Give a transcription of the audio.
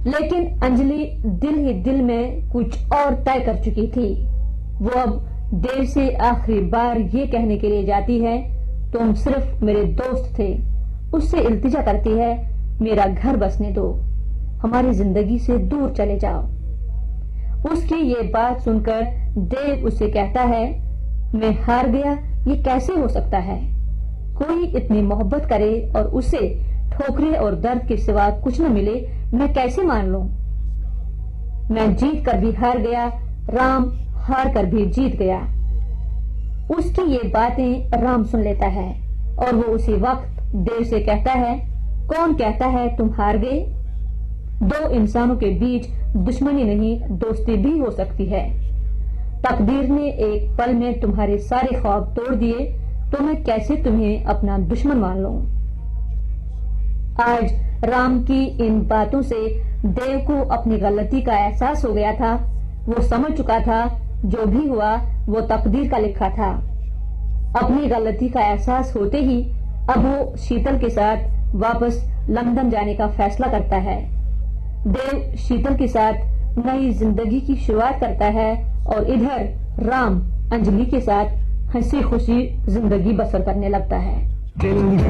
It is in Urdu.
لیکن انجلی دل ہی دل میں کچھ اور طے کر چکی تھی۔ وہ اب دیو سے آخری بار یہ کہنے کے لیے جاتی ہے، تم صرف میرے دوست تھے۔ اس سے التجا کرتی ہے، میرا گھر بسنے دو، ہماری زندگی سے دور چلے جاؤ۔ اس کی یہ بات سن کر دیو اسے کہتا ہے، میں ہار گیا، یہ کیسے ہو سکتا ہے؟ کوئی اتنی محبت کرے اور اسے ٹھوکرے اور درد کے سوا کچھ نہ ملے، میں کیسے مان لوں؟ میں جیت کر بھی ہار گیا، رام ہار کر بھی جیت گیا۔ اس کی یہ باتیں رام سن لیتا ہے اور وہ اسی وقت دیو سے کہتا ہے، کون کہتا ہے تم ہار گئے؟ دو انسانوں کے بیچ دشمنی نہیں، دوستی بھی ہو سکتی ہے۔ تقدیر نے ایک پل میں تمہارے سارے خواب توڑ دیے تو میں کیسے تمہیں اپنا دشمن مان لوں؟ آج رام کی ان باتوں سے دیو کو اپنی غلطی کا احساس ہو گیا تھا۔ وہ سمجھ چکا تھا جو بھی ہوا وہ تقدیر کا لکھا تھا۔ اپنی غلطی کا احساس ہوتے ہی اب وہ شیتل کے ساتھ واپس لندن جانے کا فیصلہ کرتا ہے۔ دیو شیتل کے ساتھ نئی زندگی کی شروعات کرتا ہے اور ادھر رام انجلی کے ساتھ ہنسی خوشی زندگی بسر کرنے لگتا ہے۔